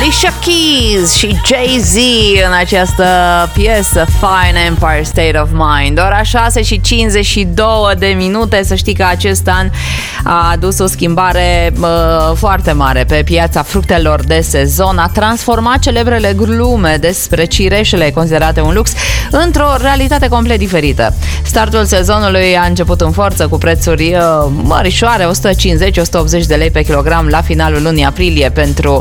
Alicia Keys și Jay-Z în această piesă Fine Empire State of Mind. Ora 6:52. Să știi că acest an a adus o schimbare foarte mare pe piața fructelor de sezon. A transformat celebrele glume despre cireșele considerate un lux într-o realitate complet diferită. Startul sezonului a început în forță cu prețuri mărișoare, 150-180 de lei pe kilogram la finalul lunii aprilie pentru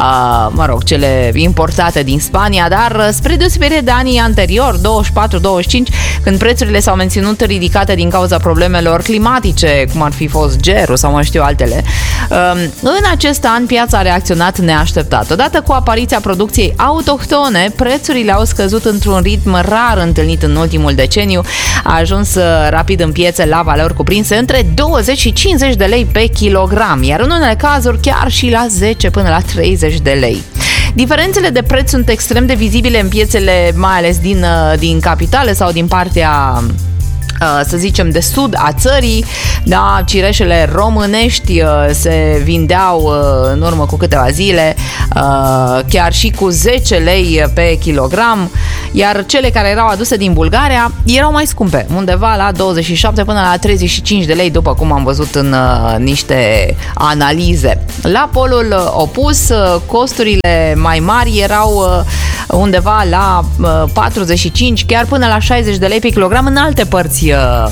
cele importate din Spania, dar spre deosebire de anii anterior, 24-25, când prețurile s-au menținut ridicate din cauza problemelor climatice, cum ar fi fost gerul sau mai știu altele, în acest an piața a reacționat neașteptat. Odată cu apariția producției autohtone, prețurile au scăzut într-un ritm rar întâlnit în ultimul deceniu, a ajuns rapid în piețe la valori cuprinse între 20 și 50 de lei pe kilogram, iar în unele cazuri chiar și la 10 până la 30 de lei. Diferențele de preț sunt extrem de vizibile în piețele, mai ales din capitale sau din partea, să zicem, de sud a țării. Da, cireșele românești se vindeau în urmă cu câteva zile chiar și cu 10 lei pe kilogram, iar cele care erau aduse din Bulgaria erau mai scumpe, undeva la 27 până la 35 de lei, după cum am văzut în niște analize. La polul opus, costurile mai mari erau undeva la 45, chiar până la 60 de lei pe kilogram în alte părți,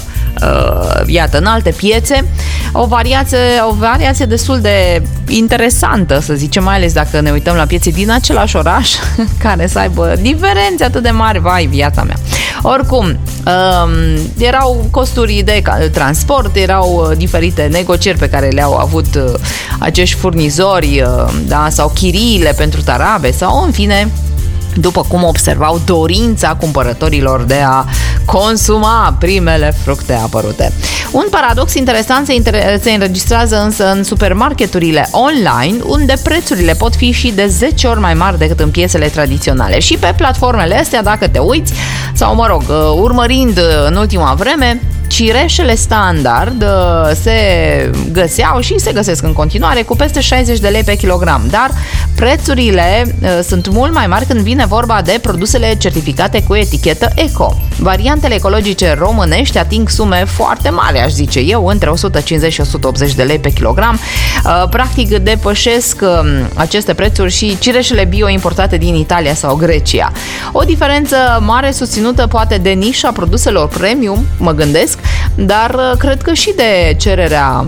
iată, în alte piețe. O variație destul de interesantă, să zicem, mai ales dacă ne uităm la piețe din același oraș care să aibă diferențe atât de mari, vai, viața mea. Oricum, erau costuri de transport, erau diferite negocieri pe care le-au avut acești furnizori, da, sau chiriile pentru tarabe sau, în fine, după cum observau dorința cumpărătorilor de a consuma primele fructe apărute. Un paradox interesant se înregistrează însă în supermarketurile online, unde prețurile pot fi și de 10 ori mai mari decât în piețele tradiționale. Și pe platformele astea, dacă te uiți, sau urmărind în ultima vreme, cireșele standard se găseau și se găsesc în continuare cu peste 60 de lei pe kilogram, dar prețurile sunt mult mai mari când vine vorba de produsele certificate cu etichetă eco. Variantele ecologice românești ating sume foarte mari, aș zice eu, între 150 și 180 de lei pe kilogram. Practic depășesc aceste prețuri și cireșele bio importate din Italia sau Grecia. O diferență mare susținută poate de nișa produselor premium, mă gândesc, dar cred că și de cererea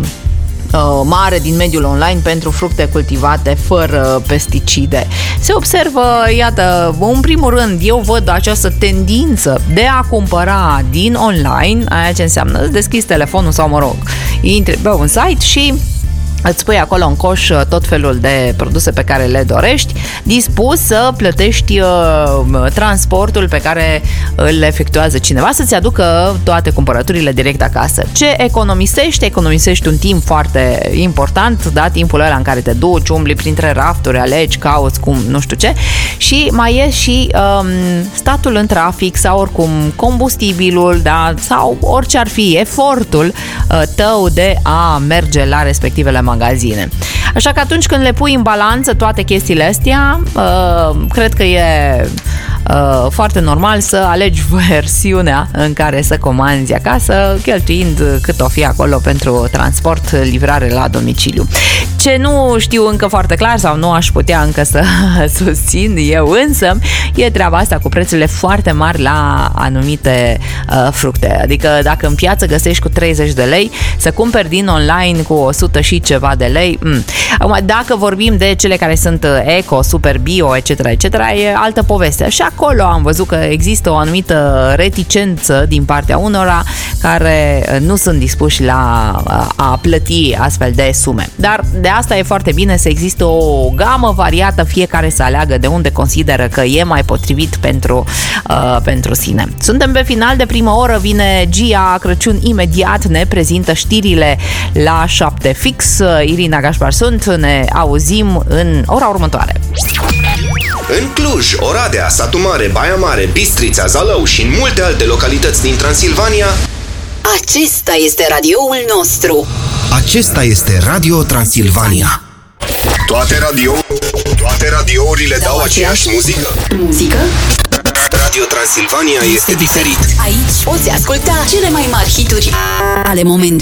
mare din mediul online pentru fructe cultivate fără pesticide. Se observă, iată, în primul rând, eu văd această tendință de a cumpăra din online, aia ce înseamnă, îți deschizi telefonul sau, intri pe un site și îți pui acolo în coș tot felul de produse pe care le dorești, dispus să plătești transportul pe care îl efectuează cineva să-ți aducă toate cumpărăturile direct acasă. Ce economisești un timp foarte important, da, timpul ăla în care te duci, umbli printre rafturi, alegi, cauți, cum, nu știu ce, și mai e și statul în trafic sau oricum combustibilul, da, sau orice ar fi efortul tău de a merge la respectivele magazine. Așa că atunci când le pui în balanță toate chestiile astea, cred că e foarte normal să alegi versiunea în care să comanzi acasă, cheltuind cât o fi acolo pentru transport, livrare la domiciliu. Ce nu știu încă foarte clar sau nu aș putea încă să susțin eu însă, e treaba asta cu prețurile foarte mari la anumite fructe. Adică dacă în piață găsești cu 30 de lei, să cumperi din online cu 100 și ceva de lei. Acum, dacă vorbim de cele care sunt eco, super bio, etc., etc., e altă poveste. Și acolo am văzut că există o anumită reticență din partea unora care nu sunt dispuși la a plăti astfel de sume. Dar de asta e foarte bine să există o gamă variată, fiecare să aleagă de unde consideră că e mai potrivit pentru sine. Suntem pe final de primă oră, vine Gia Crăciun imediat, ne prezintă știrile la 7 fix. Irina Gașpar sunt, ne auzim în ora următoare. În Cluj, Oradea, Satu Mare, Baia Mare, Bistrița, Zalău și în multe alte localități din Transilvania, acesta este radioul nostru. Acesta este Radio Transilvania. Toate radiourile radiourile dau aceeași muzică? Muzică? Radio Transilvania este diferit. Aici poți asculta cele mai mari hituri ale momentului.